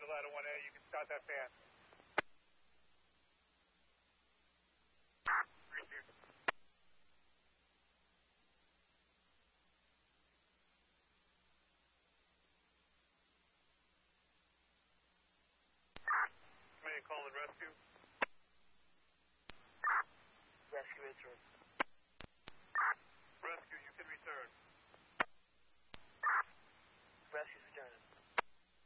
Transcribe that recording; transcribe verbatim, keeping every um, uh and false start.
to ladder one A. You can start that fan. Somebody call the rescue. Rescue answer. Rescue, you can return.